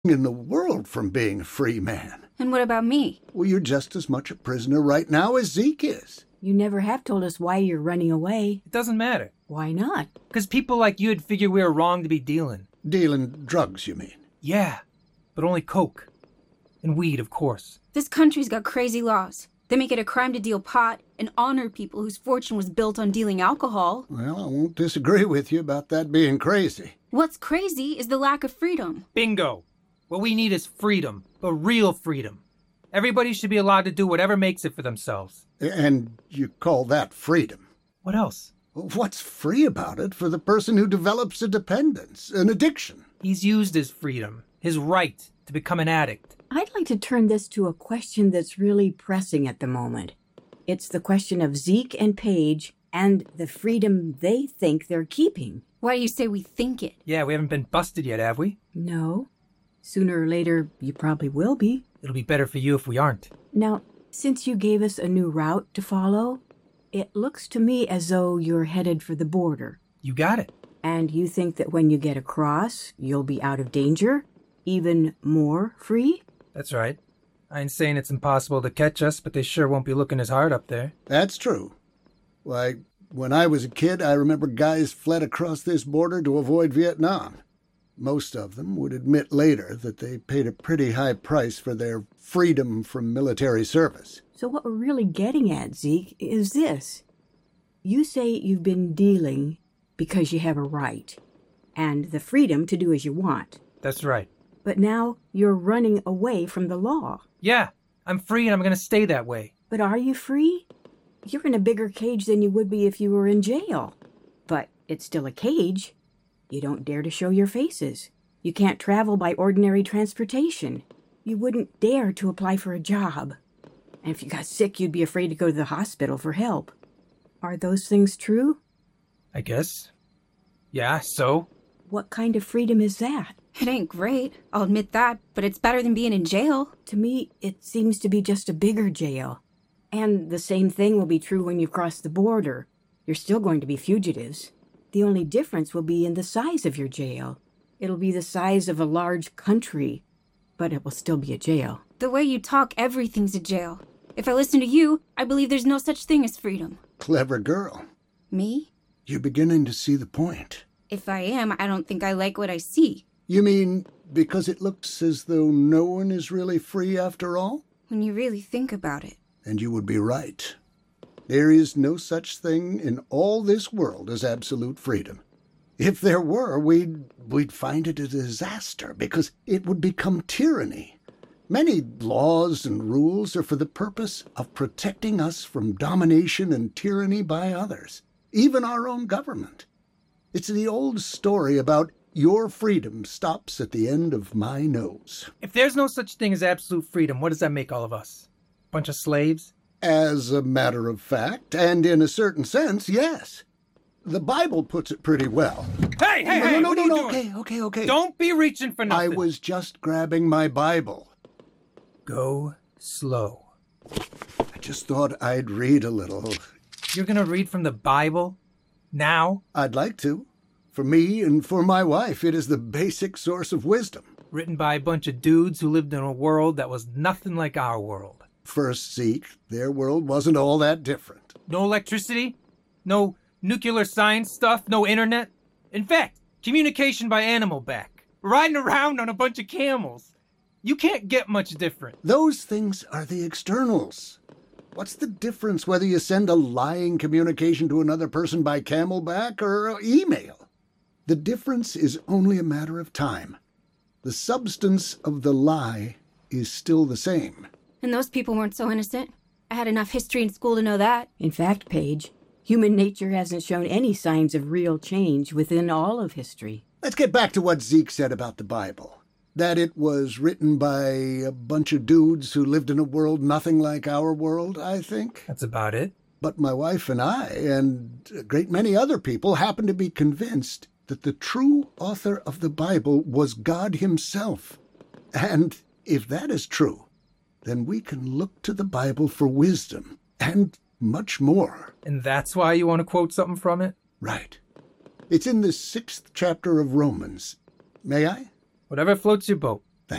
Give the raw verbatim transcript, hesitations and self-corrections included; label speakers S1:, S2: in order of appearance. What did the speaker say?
S1: in the world from being a free man.
S2: And what about me?
S1: Well, you're just as much a prisoner right now as Zeke is.
S3: You never have told us why you're running away.
S4: It doesn't matter.
S3: Why not?
S4: Because people like you'd figure we were wrong to be dealing.
S1: Dealing drugs, you mean?
S4: Yeah, but only coke. And weed, of course.
S2: This country's got crazy laws. They make it a crime to deal pot and honor people whose fortune was built on dealing alcohol.
S1: Well, I won't disagree with you about that being crazy.
S2: What's crazy is the lack of freedom.
S4: Bingo. What we need is freedom, but real freedom. Everybody should be allowed to do whatever makes it for themselves.
S1: And you call that freedom?
S4: What else?
S1: What's free about it for the person who develops a dependence, an addiction?
S4: He's used his freedom, his right to become an addict.
S3: I'd like to turn this to a question that's really pressing at the moment. It's the question of Zeke and Paige and the freedom they think they're keeping.
S2: Why do you say we think it?
S4: Yeah, we haven't been busted yet, have we?
S3: No. Sooner or later, you probably will be.
S4: It'll be better for you if we aren't.
S3: Now, since you gave us a new route to follow, it looks to me as though you're headed for the border.
S4: You got it.
S3: And you think that when you get across, you'll be out of danger? Even more free?
S4: That's right. I ain't saying it's impossible to catch us, but they sure won't be looking as hard up there.
S1: That's true. Why, when I was a kid, I remember guys fled across this border to avoid Vietnam. Most of them would admit later that they paid a pretty high price for their freedom from military service.
S3: So what we're really getting at, Zeke, is this. You say you've been dealing because you have a right and the freedom to do as you want.
S4: That's right.
S3: But now you're running away from the law.
S4: Yeah, I'm free and I'm going to stay that way.
S3: But are you free? You're in a bigger cage than you would be if you were in jail. But it's still a cage. You don't dare to show your faces. You can't travel by ordinary transportation. You wouldn't dare to apply for a job. And if you got sick, you'd be afraid to go to the hospital for help. Are those things true?
S4: I guess. Yeah, so?
S3: What kind of freedom is that?
S2: It ain't great, I'll admit that, but it's better than being in jail.
S3: To me, it seems to be just a bigger jail. And the same thing will be true when you cross the border. You're still going to be fugitives. The only difference will be in the size of your jail. It'll be the size of a large country, but it will still be a jail.
S2: The way you talk, everything's a jail. If I listen to you, I believe there's no such thing as freedom.
S1: Clever girl.
S2: Me?
S1: You're beginning to see the point.
S2: If I am, I don't think I like what I see.
S1: You mean because it looks as though no one is really free after all?
S2: When you really think about it.
S1: And you would be right. There is no such thing in all this world as absolute freedom. If there were, we'd, we'd find it a disaster because it would become tyranny. Many laws and rules are for the purpose of protecting us from domination and tyranny by others, even our own government. It's the old story about your freedom stops at the end of my nose.
S4: If there's no such thing as absolute freedom, what does that make all of us? Bunch of slaves?
S1: As a matter of fact, and in a certain sense, yes. The Bible puts it pretty well.
S4: Hey, hey, hey!
S1: No, no,
S4: what
S1: no,
S4: are you
S1: no,
S4: doing?
S1: okay, okay, okay.
S4: Don't be reaching for nothing.
S1: I was just grabbing my Bible.
S4: Go slow.
S1: I just thought I'd read a little.
S4: You're gonna read from the Bible? Now?
S1: I'd like to. For me and for my wife, it is the basic source of wisdom.
S4: Written by a bunch of dudes who lived in a world that was nothing like our world.
S1: First, Zeke, their world wasn't all that different.
S4: No electricity? No nuclear science stuff? No internet? In fact, communication by animal back. Riding around on a bunch of camels. You can't get much different.
S1: Those things are the externals. What's the difference whether you send a lying communication to another person by camelback or email? The difference is only a matter of time. The substance of the lie is still the same.
S2: And those people weren't so innocent. I had enough history in school to know that.
S3: In fact, Paige, human nature hasn't shown any signs of real change within all of history.
S1: Let's get back to what Zeke said about the Bible. That it was written by a bunch of dudes who lived in a world nothing like our world, I think.
S4: That's about it.
S1: But my wife and I, and a great many other people, happen to be convinced that the true author of the Bible was God himself. And if that is true, then we can look to the Bible for wisdom and much more.
S4: And that's why you want to quote something from it?
S1: Right. It's in the sixth chapter of Romans. May I?
S4: Whatever floats your boat.